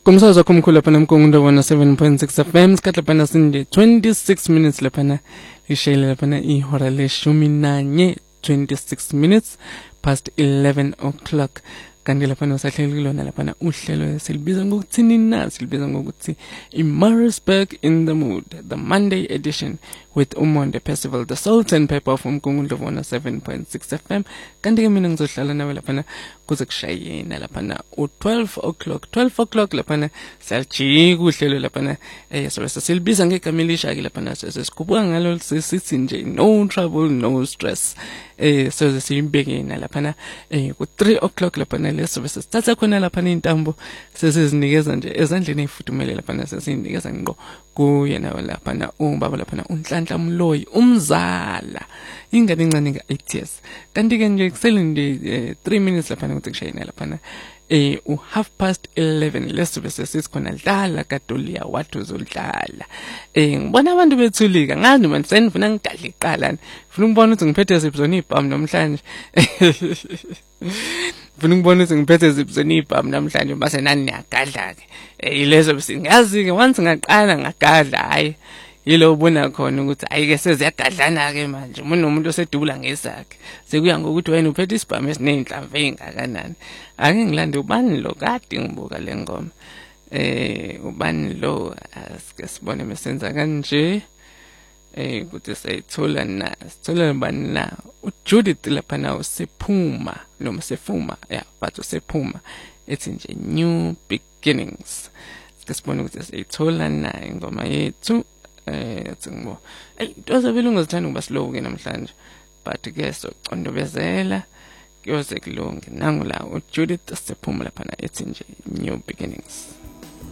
Kumsazwa kumkhulu lapha namkongo wona 7.6 FM sikhathi lapha sinde 26 minutes lapha ishayile lapha ihora leshumi nanye 26 minutes past 11 o'clock kanti lapha usahleli kulona lapha uhlelo silibiza ngokuthini na silibiza ngokuthi iMaritzburg in the Mood, the Monday edition with Umonde Percival, the Salt and Pepper from Mkongo wona 7.6 FM kanti ke mina ngizohlala nawe lapha kuze kushayena lapha u12 o'clock lapha siyajika uhlelo lapha so silibiza ngegama elisha ke lapha sesikubuka ngalo sithi nje no trouble no stress so siyibekena lapha ku 3 o'clock lapha leso sesithatha khona lapha intambo sesizinikeza nje ezandleni ezifudumele lapha sesinikeza ngqo kuyena lapha ubaba lapha uNhlanhla Mloyi umzala ingane encane nge8 years kanti ke nje kusele nje 3 minutes lapha ukuthi kushayina lapha u11:30 leso bese sisikhona dlala kaDolia wathi uzodlala ngibona abantu bethulika ngani man senifuna ngidadle iqalana ufuna ukubona ukuthi ngiphethe zibzona ibhamu namhlanje ufuna ukubona ukuthi ngiphethe zibzona ibhamu namhlanje base nani niyagadla ke yilezo bese ngazi ke once ngaqala ngagadla hayi yilo ubona khona ukuthi ayike seziyagadlana ke manje umuntu osedubula ngesakhe sekuya ngokuthi wena uphethe isibhamu esinenhlamvu engakanani ake ngilande ubani lo kade ngibuka lengoma ubani lo asike sibone mesenza kanje ukuthi sithola bani na uJudith lapha nawo sephuma noma sefuma but usephuma ethi nje new beginnings sike sibone ukuthi sithola na ingoma yethu tsingo toza belungu zithanda ukuba slow ke namhlanje but ke so condobezela kuyoze kulunge nangu la uJudith sephuma lapha ethi nje new beginnings.